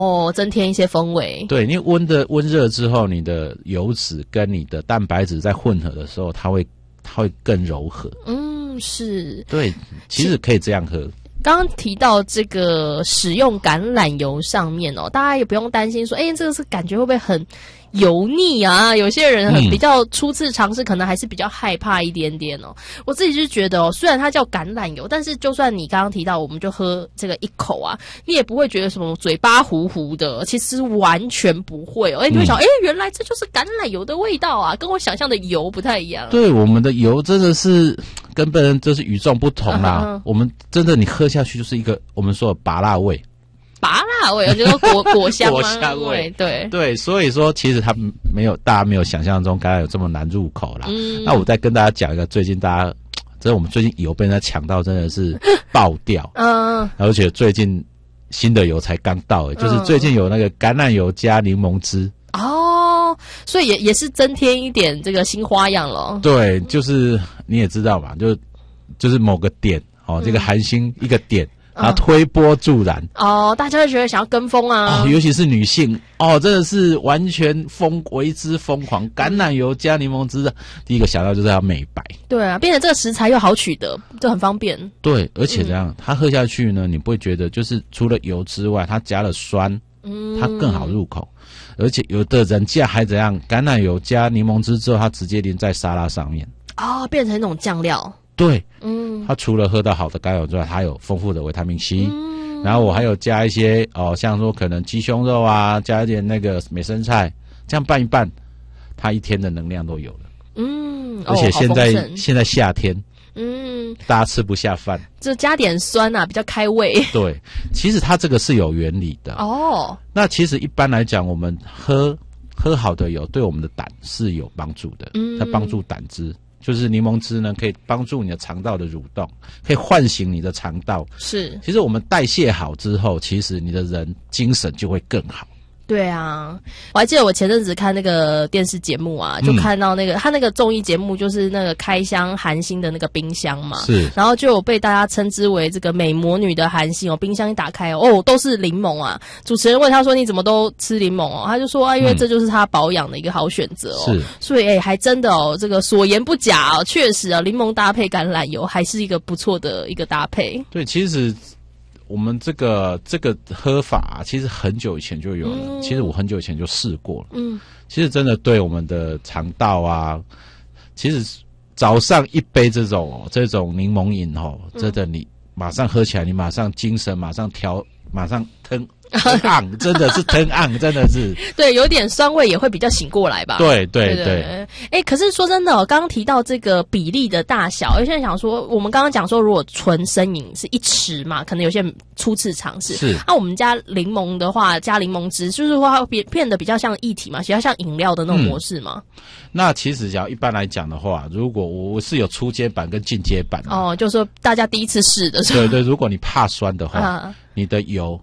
哦，增添一些风味。 对，因为温热之后，你的油脂跟你的蛋白质在混合的时候，它会更柔和。 是。 对，其实可以这样喝。 刚刚提到这个使用橄榄油上面大家也不用担心说，这个是感觉会不会很油腻啊？有些人比较初次尝试，可能还是比较害怕一点点我自己是觉得虽然它叫橄榄油，但是就算你刚刚提到，我们就喝这个一口啊，你也不会觉得什么嘴巴糊糊的，其实完全不会你会想，原来这就是橄榄油的味道啊，跟我想象的油不太一样。 对，我们的油真的是跟别人就是与众不同啦。我们真的你喝下去就是一个我们说的拔辣味。 拔辣味，我觉得果香果香味， 对， 所以说其实它大家没有想象中橄榄油这么难入口啦。那我再跟大家讲一个，最近我们最近油被人家抢到，真的是爆掉。而且最近新的油才刚到，就是最近有那个橄榄油加柠檬汁。 所以也是增添一点这个新花样了。对， 就是你也知道嘛，就是某个点这个韩星一个点。然后推波助澜大家会觉得想要跟风啊尤其是女性真的是完全为之疯狂。橄榄油加柠檬汁第一个想到就是要美白。 对啊，并且这个食材又好取得，就很方便。 对，而且这样它喝下去呢，你不会觉得就是除了油之外，它加了酸，它更好入口。而且有的人还怎样，橄榄油加柠檬汁之后，它直接淋在沙拉上面变成那种酱料。 对，它除了喝到好的橄榄油之外，它有丰富的维他命 C，然后我还有加一些像说可能鸡胸肉啊，加一点那个美生菜，这样拌一拌，它一天的能量都有了。而且现在夏天，大家吃不下饭， 就加点酸比较开胃。 对，其实它这个是有原理的那其实一般来讲，我们喝好的油，对我们的胆是有帮助的，它帮助胆汁。就是柠檬汁呢，可以帮助你的肠道的蠕动，可以唤醒你的肠道。是，其实我们代谢好之后，其实你的人精神就会更好。 对啊，我还记得我前阵子看那个电视节目就看到他那个综艺节目，就是那个开箱韩星的那个冰箱嘛，是，然后就有被大家称之为这个美魔女的韩星冰箱一打开都是柠檬啊。主持人问他说你怎么都吃柠檬他就说因为这就是他保养的一个好选择是，所以还真的这个所言不假确实柠檬搭配橄榄油还是一个不错的一个搭配。 对，其实我们这个喝法其实很久以前就有了，其实我很久以前就试过了。其实真的对我们的肠道其实早上一杯这种柠檬饮真的你马上喝起来，你马上精神马上腾昂，真的是腾昂，真的是对，有点酸味也会比较醒过来吧。 对。 可是说真的刚刚提到这个比例的大小，有些人想说，我们刚刚讲说，如果纯生饮是1匙嘛，可能有些人初次尝试。是，那我们加柠檬的话，加柠檬汁，就是会变得比较像液体嘛，比较像饮料的那种模式嘛。 那其实一般来讲的话，如果我是有初阶版跟进阶版就是说大家第一次试的时候， 对，如果你怕酸的话，你的油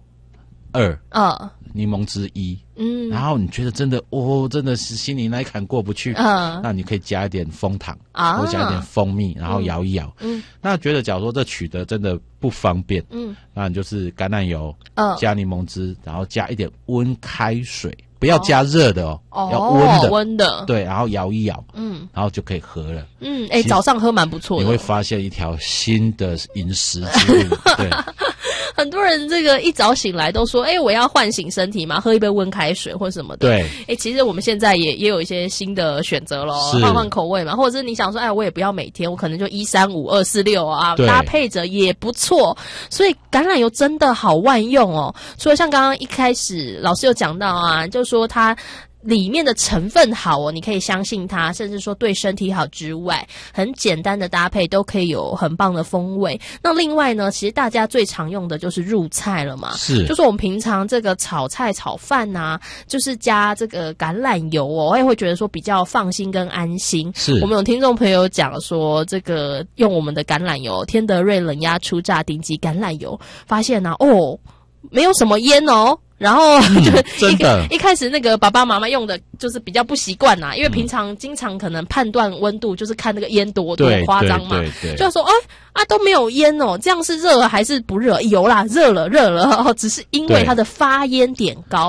2，柠檬汁1，然后你觉得真的真的是心里那一坎过不去，那你可以加一点枫糖或加一点蜂蜜，然后摇一摇。那觉得假如说这取得真的不方便，那你就是橄榄油加柠檬汁，然后加一点温开水，不要加热的要温的，对，然后摇一摇，然后就可以喝了。 早上喝蛮不错的， 你会发现一条新的饮食之路。对。 很多人这个一早醒来都说我要唤醒身体嘛，喝一杯温开水或什么的。对，其实我们现在也有一些新的选择咯，换口味嘛，或者是你想说我也不要每天，我可能就135-246搭配着也不错。所以橄榄油真的好万用除了像刚刚一开始老师有讲到就说它里面的成分好你可以相信它，甚至说对身体好之外，很简单的搭配都可以有很棒的风味。那另外呢，其实大家最常用的就是入菜了嘛，是，就是我们平常这个炒菜炒饭就是加这个橄榄油我也会觉得说比较放心跟安心。是，我们有听众朋友讲说这个用我们的橄榄油天德瑞冷压初榨顶级橄榄油，发现没有什么烟哦。然后就真的一开始那个爸爸妈妈用的就是比较不习惯啦，因为平常经常可能判断温度就是看那个烟多夸张嘛，就说都没有烟哦，这样是热还是不热？有啦，热了，只是因为它的发烟点高。